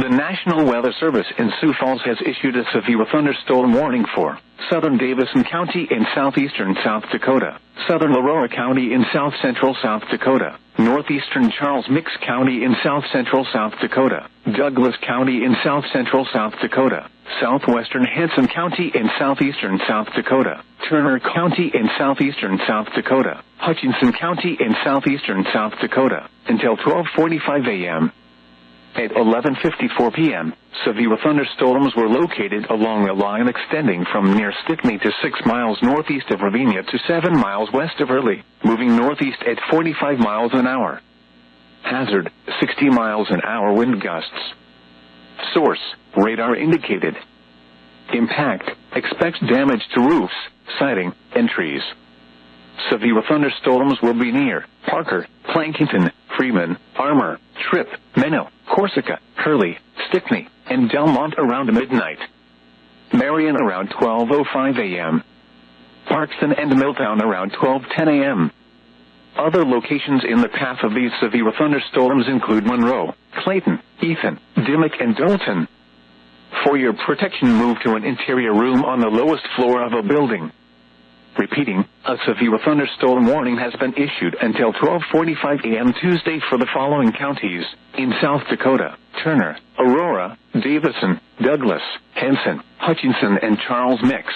The National Weather Service in Sioux Falls has issued a severe thunderstorm warning for southern Davison County in southeastern South Dakota, southern Aurora County in south-central South Dakota, northeastern Charles Mix County in south-central South Dakota, Douglas County in south-central South Dakota, southwestern Henson County in southeastern South Dakota, Turner County in southeastern South Dakota, Hutchinson County in southeastern South Dakota, until 12:45 a.m. At 11:54 p.m., severe thunderstorms were located along a line extending from near Stickney to 6 miles northeast of Ravinia to 7 miles west of Early, moving northeast at 45 miles an hour. Hazard, 60 miles an hour wind gusts. Source, radar indicated. Impact, expects damage to roofs, siding, and trees. Severe thunderstorms will be near Parker, Plankinton, Freeman, Armour, Tripp, Menno, Corsica, Hurley, Stickney, and Delmont around midnight. Marion around 12:05 a.m. Parkston and Milltown around 12:10 a.m. Other locations in the path of these severe thunderstorms include Monroe, Clayton, Ethan, Dimmock, and Dalton. For your protection, move to an interior room on the lowest floor of a building. Repeating, a severe thunderstorm warning has been issued until 12:45 a.m. Tuesday for the following counties in South Dakota: Turner, Aurora, Davison, Douglas, Henson, Hutchinson, and Charles Mix.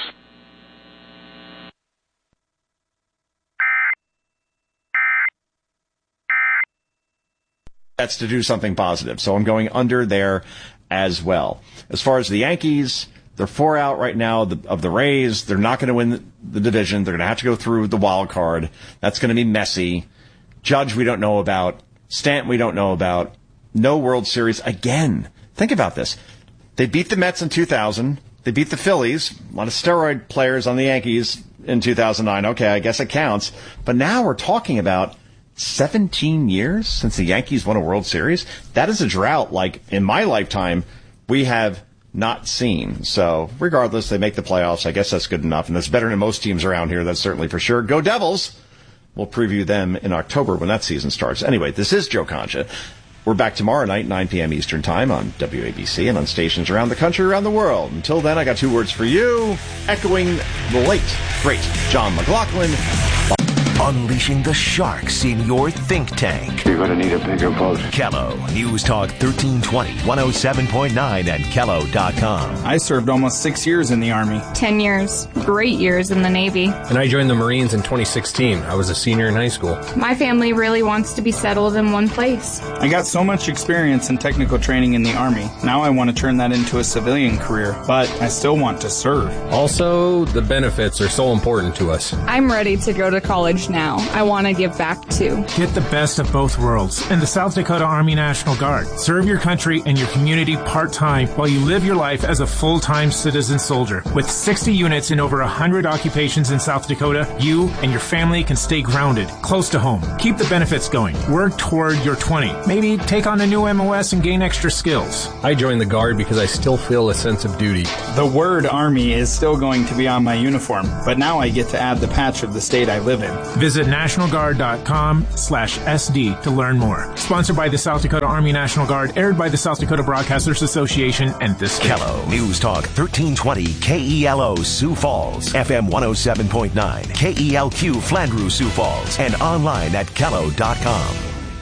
That's to do something positive. So I'm going under there as well. As far as the Yankees, they're 4 out right now of the Rays. They're not going to win the division. They're going to have to go through the wild card. That's going to be messy. Judge, we don't know about. Stanton, we don't know about. No World Series again. Think about this. They beat the Mets in 2000. They beat the Phillies. A lot of steroid players on the Yankees in 2009. Okay, I guess it counts. But now we're talking about 17 years since the Yankees won a World Series. That is a drought like in my lifetime we have not seen. So regardless, they make the playoffs. I guess that's good enough, and that's better than most teams around here. That's certainly for sure. Go Devils! We'll preview them in October when that season starts. Anyway, this is Joe Concha. We're back tomorrow night, 9 p.m. Eastern Time on WABC and on stations around the country, around the world. Until then, I got 2 words for you, echoing the late, great John McLaughlin. Unleashing the sharks in your think tank. You're going to need a bigger boat. Kello, News Talk 1320, 107.9 and Kello.com. I served almost 6 years in the Army. 10 years. Great years in the Navy. And I joined the Marines in 2016. I was a senior in high school. My family really wants to be settled in one place. I got so much experience and technical training in the Army. Now I want to turn that into a civilian career, but I still want to serve. Also, the benefits are so important to us. I'm ready to go to college now. I want to give back too. Get the best of both worlds in the South Dakota Army National Guard. Serve your country and your community part-time while you live your life as a full-time citizen soldier. With 60 units in over 100 occupations in South Dakota, you and your family can stay grounded, close to home. Keep the benefits going. Work toward your 20. Maybe take on a new MOS and gain extra skills. I joined the Guard because I still feel a sense of duty. The word Army is still going to be on my uniform, but now I get to add the patch of the state I live in. Visit nationalguard.com/SD to learn more. Sponsored by the South Dakota Army National Guard, aired by the South Dakota Broadcasters Association and this station. Kello, News Talk 1320, KELO Sioux Falls, FM 107.9, KELQ Flandreau Sioux Falls, and online at Kello.com.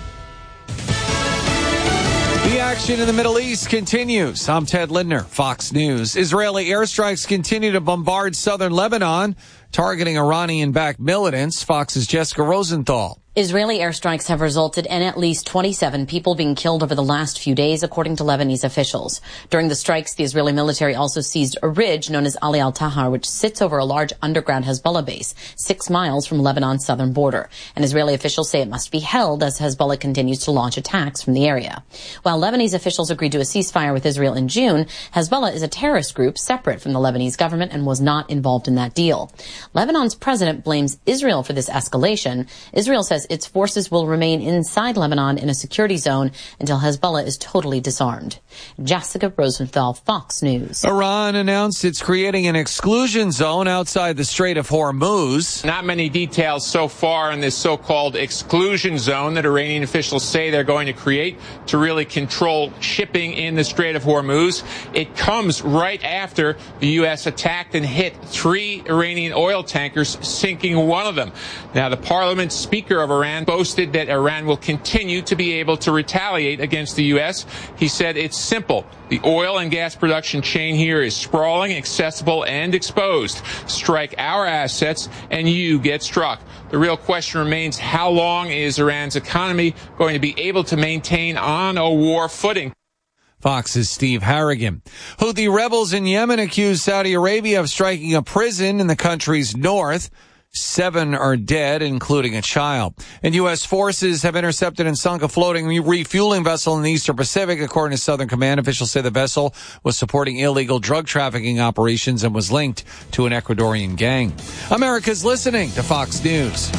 The action in the Middle East continues. I'm Ted Lindner, Fox News. Israeli airstrikes continue to bombard southern Lebanon, targeting Iranian-backed militants. Fox's Jessica Rosenthal. Israeli airstrikes have resulted in at least 27 people being killed over the last few days, according to Lebanese officials. During the strikes, the Israeli military also seized a ridge known as Ali al-Tahar, which sits over a large underground Hezbollah base 6 miles from Lebanon's southern border. And Israeli officials say it must be held as Hezbollah continues to launch attacks from the area. While Lebanese officials agreed to a ceasefire with Israel in June, Hezbollah is a terrorist group separate from the Lebanese government and was not involved in that deal. Lebanon's president blames Israel for this escalation. Israel says its forces will remain inside Lebanon in a security zone until Hezbollah is totally disarmed. Jessica Rosenthal, Fox News. Iran announced it's creating an exclusion zone outside the Strait of Hormuz. Not many details so far in this so-called exclusion zone that Iranian officials say they're going to create to really control shipping in the Strait of Hormuz. It comes right after the U.S. attacked and hit 3 Iranian oil tankers, sinking one of them. Now, the parliament speaker of Iran boasted that Iran will continue to be able to retaliate against the U.S. He said it's simple. The oil and gas production chain here is sprawling, accessible, and exposed. Strike our assets, and you get struck. The real question remains, how long is Iran's economy going to be able to maintain on a war footing? Fox's Steve Harrigan. Houthi rebels in Yemen accuse Saudi Arabia of striking a prison in the country's north. 7 are dead, including a child. And U.S. forces have intercepted and sunk a floating refueling vessel in the Eastern Pacific. According to Southern Command, officials say the vessel was supporting illegal drug trafficking operations and was linked to an Ecuadorian gang. America's listening to Fox News.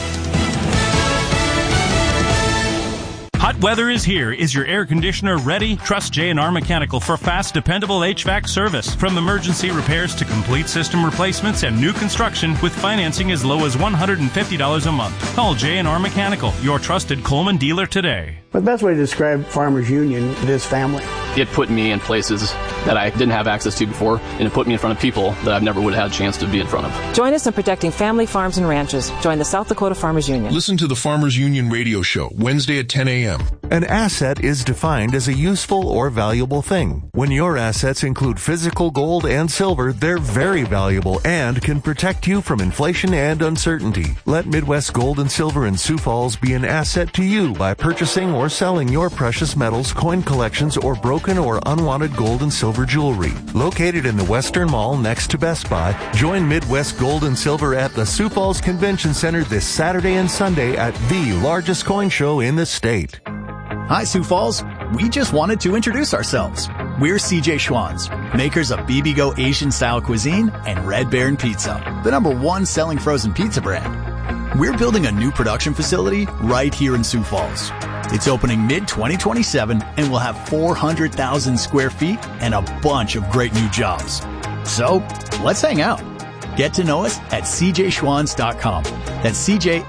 Hot weather is here. Is your air conditioner ready? Trust J&R Mechanical for fast, dependable HVAC service. From emergency repairs to complete system replacements and new construction with financing as low as $150 a month. Call J&R Mechanical, your trusted Coleman dealer today. The best way to describe Farmers Union is family. It put me in places that I didn't have access to before, and it put me in front of people that I never would have had a chance to be in front of. Join us in protecting family farms and ranches. Join the South Dakota Farmers Union. Listen to the Farmers Union radio show, Wednesday at 10 a.m. An asset is defined as a useful or valuable thing. When your assets include physical gold and silver, they're very valuable and can protect you from inflation and uncertainty. Let Midwest Gold and Silver in Sioux Falls be an asset to you by purchasing or selling your precious metals, coin collections, or broken or unwanted gold and silver jewelry. Located in the Western Mall next to Best Buy, join Midwest Gold and Silver at the Sioux Falls Convention Center this Saturday and Sunday at the largest coin show in the state. Hi, Sioux Falls. We just wanted to introduce ourselves. We're CJ Schwann's, makers of Bibigo Asian-style cuisine and Red Baron Pizza, the #1 selling frozen pizza brand. We're building a new production facility right here in Sioux Falls. It's opening mid-2027 and will have 400,000 square feet and a bunch of great new jobs. So, let's hang out. Get to know us at cjschwans.com. That's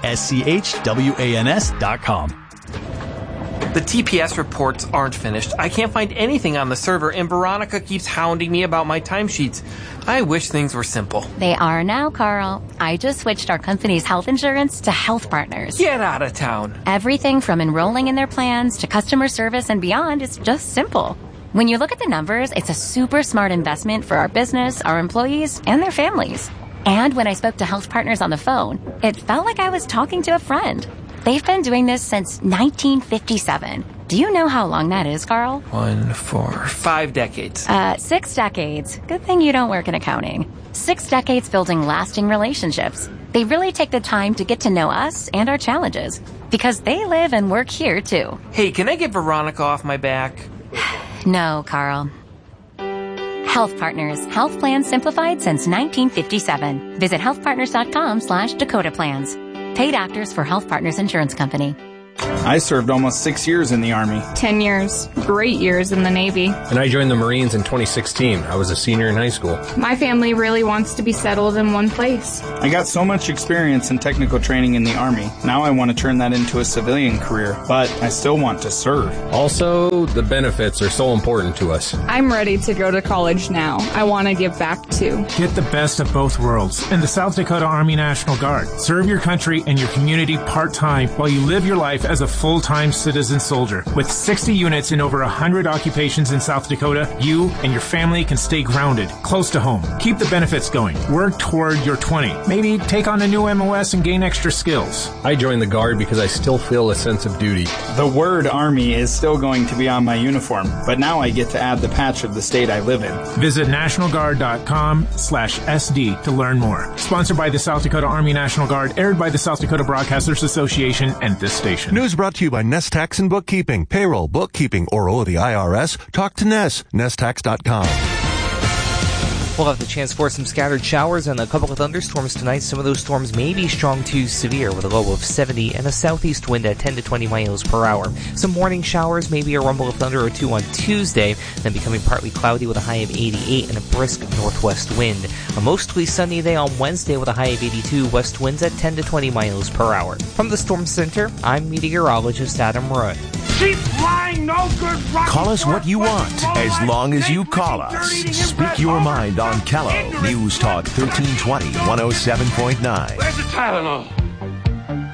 CJSCHWANS.com. The TPS reports aren't finished. I can't find anything on the server, and Veronica keeps hounding me about my timesheets. I wish things were simple. They are now, Carl. I just switched our company's health insurance to Health Partners. Get out of town. Everything from enrolling in their plans to customer service and beyond is just simple. When you look at the numbers, it's a super smart investment for our business, our employees, and their families. And when I spoke to Health Partners on the phone, it felt like I was talking to a friend. They've been doing this since 1957. Do you know how long that is, Carl? 1, 4, 5 decades. 6 decades. Good thing you don't work in accounting. 6 decades building lasting relationships. They really take the time to get to know us and our challenges because they live and work here, too. Hey, can I get Veronica off my back? No, Carl. Health Partners. Health plans simplified since 1957. Visit healthpartners.com/Dakota Plans. Paid actors for Health Partners Insurance Company. I served almost 6 years in the Army. 10 years. Great years in the Navy. And I joined the Marines in 2016. I was a senior in high school. My family really wants to be settled in one place. I got so much experience and technical training in the Army. Now I want to turn that into a civilian career, but I still want to serve. Also, the benefits are so important to us. I'm ready to go to college now. I want to give back too. Get the best of both worlds in the South Dakota Army National Guard. Serve your country and your community part-time while you live your life as a full-time citizen soldier. With 60 units in over 100 occupations in South Dakota, you and your family can stay grounded, close to home. Keep the benefits going. Work toward your 20. Maybe take on a new MOS and gain extra skills. I joined the Guard because I still feel a sense of duty. The word Army is still going to be on my uniform, but now I get to add the patch of the state I live in. Visit nationalguard.com/SD to learn more. Sponsored by the South Dakota Army National Guard, aired by the South Dakota Broadcasters Association and this station. News brought to you by Nest Tax and Bookkeeping. Payroll, bookkeeping, or owe the IRS? Talk to Ness. NestTax.com. We'll have the chance for some scattered showers and a couple of thunderstorms tonight. Some of those storms may be strong to severe with a low of 70 and a southeast wind at 10 to 20 miles per hour. Some morning showers, maybe a rumble of thunder or two on Tuesday, then becoming partly cloudy with a high of 88 and a brisk northwest wind. A mostly sunny day on Wednesday with a high of 82, west winds at 10 to 20 miles per hour. From the Storm Center, I'm meteorologist Adam Rudd. Keep flying, no good. Call us what you want, as long as you call us. Speak your mind on Kello News Talk 1320 107.9. Where's the Tylenol?